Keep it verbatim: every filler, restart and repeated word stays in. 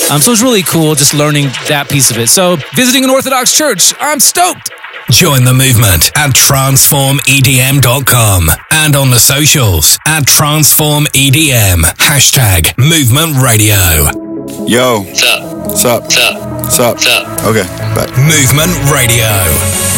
Um, so it's really cool just learning that piece of it. So visiting an Orthodox church, I'm stoked. Join the movement at transform e d m dot com and on the socials at transform e d m. Hashtag Movement Radio. Yo. What's up? What's up? What's up? What's up? What's up? Okay, bye. Movement Radio.